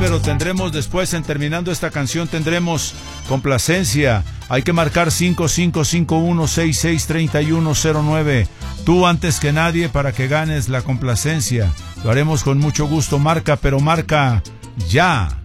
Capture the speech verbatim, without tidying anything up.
pero tendremos después, en terminando esta canción, tendremos complacencia. Hay que marcar cinco cinco cinco uno seis seis tres uno cero nueve. Tú antes que nadie para que ganes la complacencia. Lo haremos con mucho gusto. Marca, pero marca ya.